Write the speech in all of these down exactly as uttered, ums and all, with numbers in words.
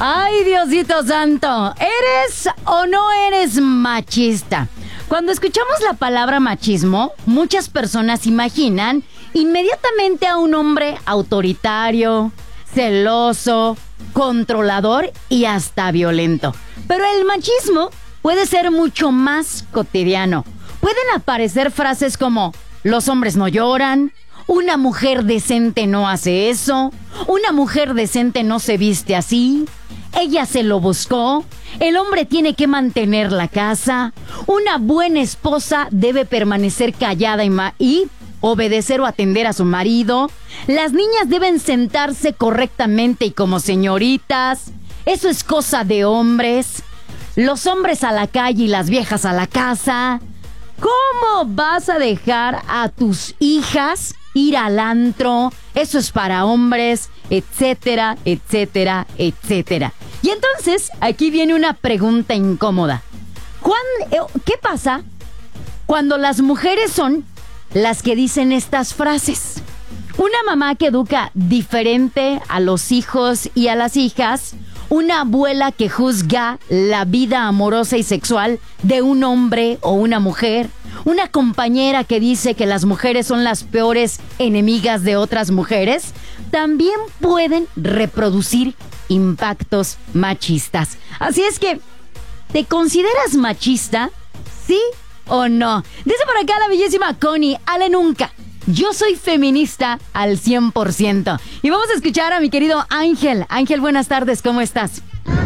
Ay, Diosito santo, ¿eres o no eres machista? Cuando escuchamos la palabra machismo, muchas personas imaginan inmediatamente a un hombre autoritario, celoso, controlador y hasta violento. Pero el machismo puede ser mucho más cotidiano. Pueden aparecer frases como: los hombres no lloran, una mujer decente no hace eso, una mujer decente no se viste así, ella se lo buscó, el hombre tiene que mantener la casa, una buena esposa debe permanecer callada y, ma- y obedecer o atender a su marido, las niñas deben sentarse correctamente y como señoritas, eso es cosa de hombres, los hombres a la calle y las viejas a la casa. ¿Cómo vas a dejar a tus hijas ir al antro? Eso es para hombres, etcétera, etcétera, etcétera. Y entonces, aquí viene una pregunta incómoda. ¿Cuán- ¿Qué pasa cuando las mujeres son las que dicen estas frases? Una mamá que educa diferente a los hijos y a las hijas, una abuela que juzga la vida amorosa y sexual de un hombre o una mujer, una compañera que dice que las mujeres son las peores enemigas de otras mujeres, también pueden reproducir impactos machistas. Así es que, ¿te consideras machista? ¿Sí o no? Dice por acá la bellísima Connie, Ale nunca. Yo soy feminista al cien por ciento. Y vamos a escuchar a mi querido Ángel. Ángel, buenas tardes, ¿cómo estás?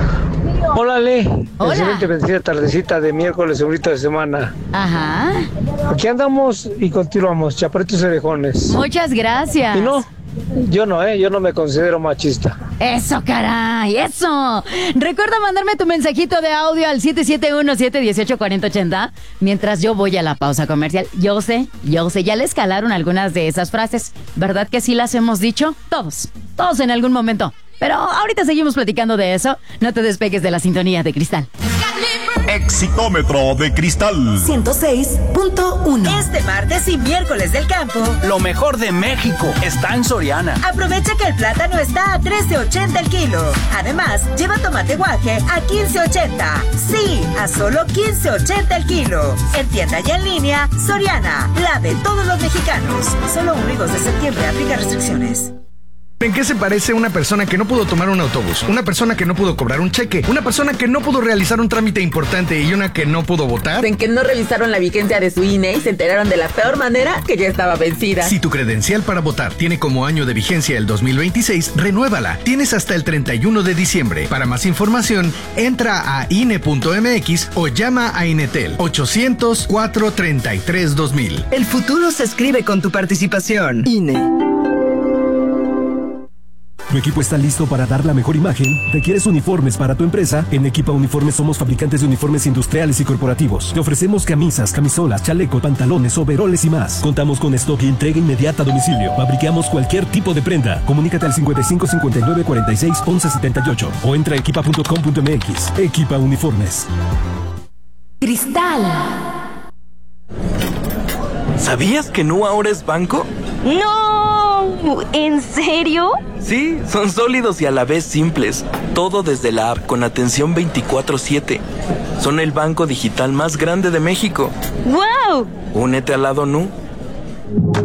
Hola, Le. Hola. Excelente, bendecida tardecita de miércoles, segurito de semana. Ajá. Aquí andamos y continuamos, chaparritos orejones. Muchas gracias. Y no, yo no, ¿eh? Yo no me considero machista. Eso, caray, eso. Recuerda mandarme tu mensajito de audio al siete siete uno, siete uno ocho, cuatro cero ocho cero mientras yo voy a la pausa comercial. Yo sé, yo sé, ya le escalaron algunas de esas frases. ¿Verdad que sí las hemos dicho? Todos, todos en algún momento. Pero ahorita seguimos platicando de eso. No te despegues de la sintonía de Cristal. Exitómetro de Cristal ciento seis punto uno. Este martes y miércoles del campo, lo mejor de México está en Soriana. aprovecha que el plátano está a trece ochenta el kilo. Además, lleva tomate guaje a quince ochenta. Sí, a solo quince ochenta el kilo. En tienda y en línea, Soriana, la de todos los mexicanos. Solo uno y dos de septiembre, aplica restricciones. ¿En qué se parece una persona que no pudo tomar un autobús? Una persona que no pudo cobrar un cheque, una persona que no pudo realizar un trámite importante y una que no pudo votar. En que no revisaron la vigencia de su I N E y se enteraron de la peor manera, que ya estaba vencida. Si tu credencial para votar tiene como año de vigencia el dos mil veintiséis, renuévala. Tienes hasta el treinta y uno de diciembre. Para más información, entra a I N E punto M X o llama a Inetel ochocientos, cuatrocientos treinta y tres, dos mil. El futuro se escribe con tu participación. I N E. ¿Tu equipo está listo para dar la mejor imagen? ¿Requieres uniformes para tu empresa? En Equipa Uniformes somos fabricantes de uniformes industriales y corporativos. Te ofrecemos camisas, camisolas, chalecos, pantalones, overoles y más. Contamos con stock y entrega inmediata a domicilio. Fabricamos cualquier tipo de prenda. Comunícate al cincuenta y cinco, cincuenta y nueve, cuarenta y seis, once setenta y ocho o entra a equipa punto com punto m x. Equipa Uniformes. Cristal. ¿Sabías que Nu ahora es banco? ¡No! ¿En serio? Sí, son sólidos y a la vez simples. Todo desde la app con atención veinticuatro siete. Son el banco digital más grande de México. ¡Wow! Únete al lado Nu.